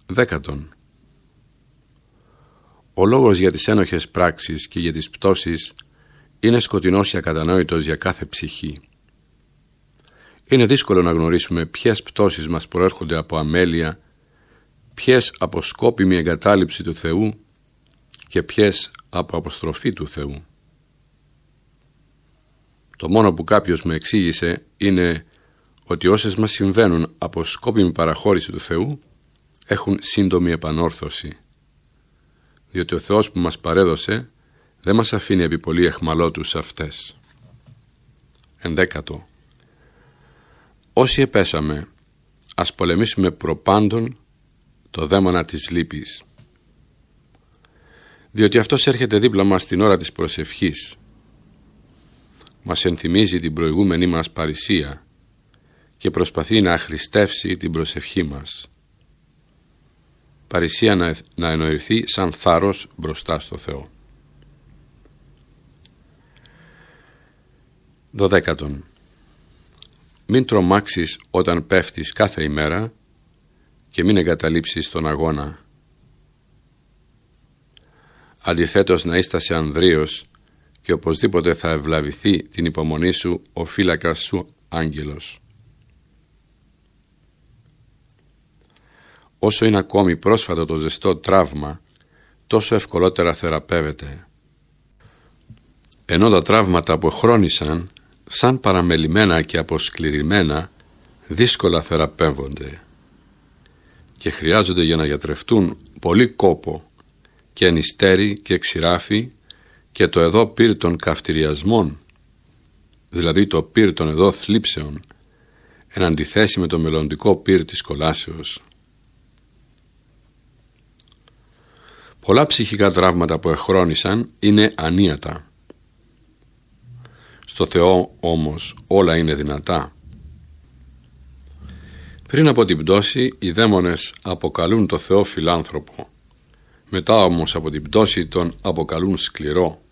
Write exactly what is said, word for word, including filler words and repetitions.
Δέκατον. Ο λόγος για τις ένοχες πράξεις και για τις πτώσεις είναι σκοτεινός και ακατανόητος για κάθε ψυχή. Είναι δύσκολο να γνωρίσουμε ποιες πτώσεις μας προέρχονται από αμέλεια, ποιες από σκόπιμη εγκατάλειψη του Θεού και ποιες από αποστροφή του Θεού. Το μόνο που κάποιος με εξήγησε είναι ότι όσες μας συμβαίνουν από σκόπιμη παραχώρηση του Θεού έχουν σύντομη επανόρθωση, διότι ο Θεός που μας παρέδωσε δεν μας αφήνει επί πολύ αιχμαλώτους σε αυτές. Ενδέκατο. Όσοι επέσαμε, ας πολεμήσουμε προπάντων το δαίμονα της λύπης, διότι αυτός έρχεται δίπλα μας την ώρα της προσευχής. Μας ενθυμίζει την προηγούμενη μας παρησία και προσπαθεί να αχρηστεύσει την προσευχή μας. Παρησία να, να εννοηθεί σαν θάρρος μπροστά στο Θεό. Δωδέκατον. Μην τρομάξεις όταν πέφτεις κάθε ημέρα και μην εγκαταλείψεις τον αγώνα. Αντιθέτως ναίστασαι ανδρείος και οπωσδήποτε θα ευλαβηθεί την υπομονή σου ο φύλακας σου άγγελος. Όσο είναι ακόμη πρόσφατο το ζεστό τραύμα, τόσο ευκολότερα θεραπεύεται. Ενώ τα τραύματα που εχρόνησαν, σαν παραμελημένα και αποσκληρημένα, δύσκολα θεραπεύονται και χρειάζονται για να γιατρευτούν πολύ κόπο και νηστέρι και ξηράφι και το εδώ πυρ των καυτηριασμών, δηλαδή το πυρ των εδώ θλίψεων, εν αντιθέσει με το μελλοντικό πυρ της κολάσεως. Πολλά ψυχικά τραύματα που εχρόνησαν είναι ανίατα. Στο Θεό όμως όλα είναι δυνατά. Πριν από την πτώση οι δαίμονες αποκαλούν το Θεό φιλάνθρωπο. Μετά όμως από την πτώση τον αποκαλούν σκληρό.